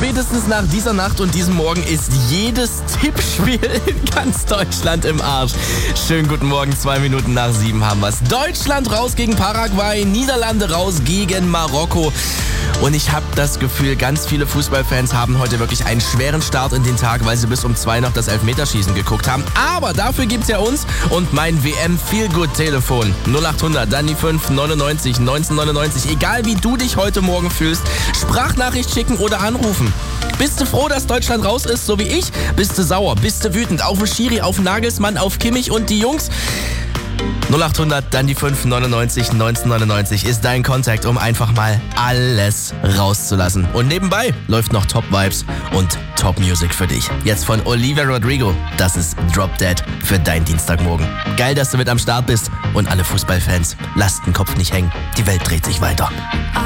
Spätestens nach dieser Nacht und diesem Morgen ist jedes Tippspiel in ganz Deutschland im Arsch. Schönen guten Morgen, 2 Minuten nach 7 haben wir's. Deutschland raus gegen Paraguay, Niederlande raus gegen Marokko. Und ich habe das Gefühl, ganz viele Fußballfans haben heute wirklich einen schweren Start in den Tag, weil sie bis um 2 noch das Elfmeterschießen geguckt haben. Aber dafür gibt's ja uns und mein WM-Feelgood-Telefon. 0800, dann die 5 99 1999. Egal wie du dich heute Morgen fühlst, Sprachnachricht schicken oder anrufen. Bist du froh, dass Deutschland raus ist, so wie ich? Bist du sauer? Bist du wütend? Auf den Schiri, auf Nagelsmann, auf Kimmich und die Jungs? 0800, dann die 5 99 1999 ist dein Kontakt, um einfach mal alles rauszulassen. Und nebenbei läuft noch Top Vibes und Top Music für dich. Jetzt von Olivia Rodrigo. Das ist Drop Dead für deinen Dienstagmorgen. Geil, dass du mit am Start bist. Und alle Fußballfans, lasst den Kopf nicht hängen. Die Welt dreht sich weiter.